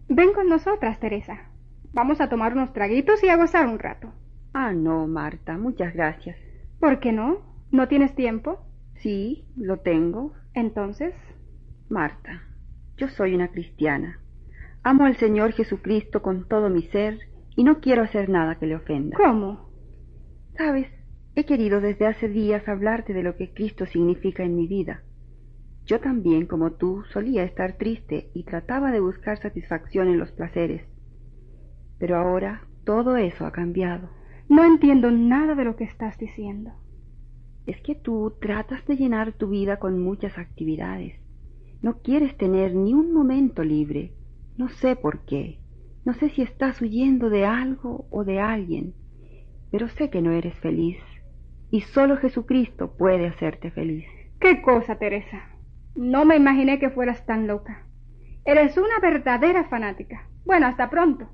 Ven con nosotras, Teresa. Vamos a tomar unos traguitos y a gozar un rato. Ah, no, Marta, muchas gracias. ¿Por qué no? ¿No tienes tiempo? Sí, lo tengo. Entonces, Marta, yo soy una cristiana. Amo al Señor Jesucristo con todo mi ser y no quiero hacer nada que le ofenda. ¿cómo? ¿Sabes? He querido desde hace días hablarte de lo que Cristo significa en mi vida. Yo también, como tú, solía estar triste y trataba de buscar satisfacción en los placeres. Pero ahora todo eso ha cambiado. No entiendo nada de lo que estás diciendo. Es que tú tratas de llenar tu vida con muchas actividades. No quieres tener ni un momento libre. No sé por qué. No sé si estás huyendo de algo o de alguien. Pero sé que no eres feliz. Y solo Jesucristo puede hacerte feliz. ¿Qué cosa, Teresa? No me imaginé que fueras tan loca. Eres una verdadera fanática. Bueno, hasta pronto.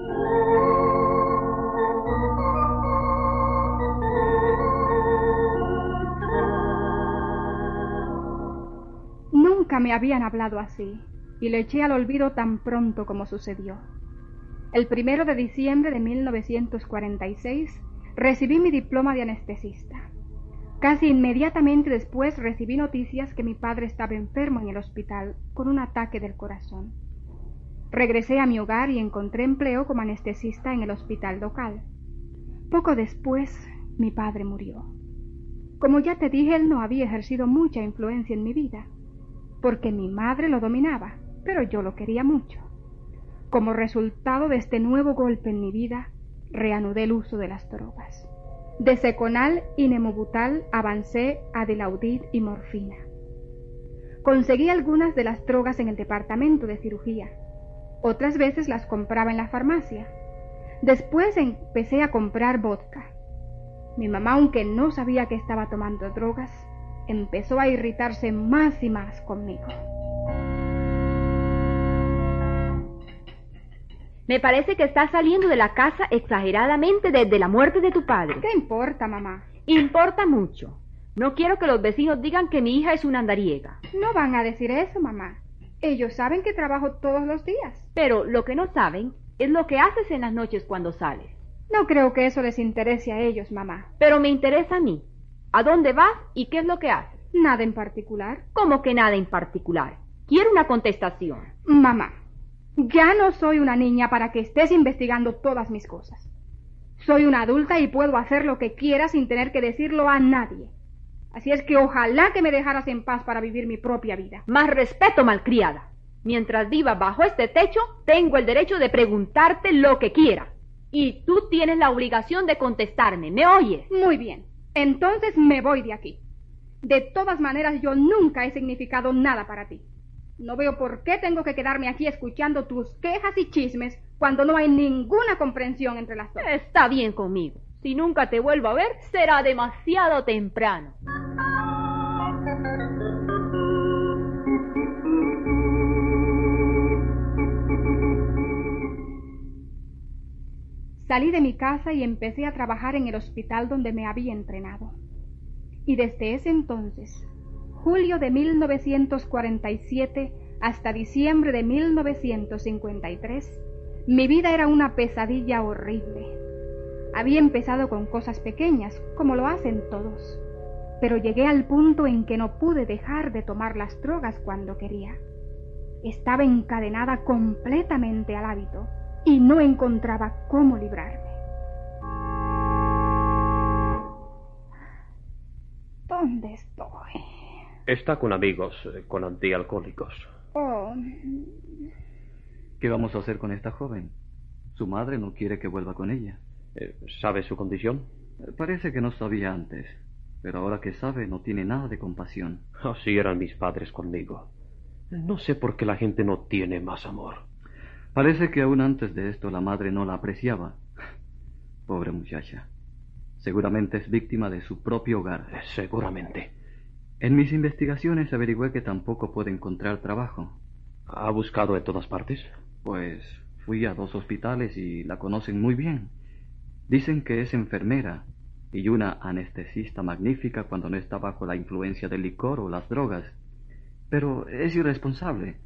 Nunca me habían hablado así, y le eché al olvido tan pronto como sucedió. El 1 de diciembre de 1946 recibí mi diploma de anestesista. Casi inmediatamente después recibí noticias que mi padre estaba enfermo en el hospital con un ataque del corazón. Regresé a mi hogar y encontré empleo como anestesista en el hospital local. Poco después, mi padre murió. Como ya te dije, él no había ejercido mucha influencia en mi vida, porque mi madre lo dominaba, pero yo lo quería mucho. Como resultado de este nuevo golpe en mi vida, reanudé el uso de las drogas. De Seconal y Nemobutal avancé a Dilaudid y morfina. Conseguí algunas de las drogas en el departamento de cirugía. Otras veces las compraba en la farmacia. Después empecé a comprar vodka. Mi mamá, aunque no sabía que estaba tomando drogas, empezó a irritarse más y más conmigo. Me parece que estás saliendo de la casa exageradamente desde la muerte de tu padre. ¿Qué importa, mamá? Importa mucho. No quiero que los vecinos digan que mi hija es una andariega. No van a decir eso, mamá. Ellos saben que trabajo todos los días. Pero lo que no saben es lo que haces en las noches cuando sales. No creo que eso les interese a ellos, mamá. Pero me interesa a mí. ¿A dónde vas y qué es lo que haces? Nada en particular. ¿Cómo que nada en particular? Quiero una contestación. Mamá, ya no soy una niña para que estés investigando todas mis cosas. Soy una adulta y puedo hacer lo que quiera sin tener que decirlo a nadie. Así es que ojalá que me dejaras en paz para vivir mi propia vida. Más respeto, malcriada. Mientras viva bajo este techo, tengo el derecho de preguntarte lo que quiera. Y tú tienes la obligación de contestarme. ¿Me oyes? Muy bien. Entonces me voy de aquí. De todas maneras, yo nunca he significado nada para ti. No veo por qué tengo que quedarme aquí escuchando tus quejas y chismes cuando no hay ninguna comprensión entre las dos. Está bien conmigo. Si nunca te vuelvo a ver, será demasiado temprano. Salí de mi casa y empecé a trabajar en el hospital donde me había entrenado. Y desde ese entonces, julio de 1947 hasta diciembre de 1953, mi vida era una pesadilla horrible. Había empezado con cosas pequeñas, como lo hacen todos, pero llegué al punto en que no pude dejar de tomar las drogas cuando quería. Estaba encadenada completamente al hábito y no encontraba cómo librarme. ¿Dónde estoy? Está con amigos, con antialcohólicos. Oh, ¿Qué vamos a hacer con esta joven? Su madre no quiere que vuelva con ella. ¿Sabe su condición? Parece que no sabía antes, pero ahora que sabe no tiene nada de compasión. Así eran mis padres conmigo. No sé por qué la gente no tiene más amor. Parece que aún antes de esto la madre no la apreciaba. Pobre muchacha. Seguramente es víctima de su propio hogar. Seguramente. En mis investigaciones averigüé que tampoco puede encontrar trabajo. ¿Ha buscado en todas partes? Pues fui a 2 hospitales y la conocen muy bien. Dicen que es enfermera y una anestesista magnífica cuando no está bajo la influencia del licor o las drogas. Pero es irresponsable.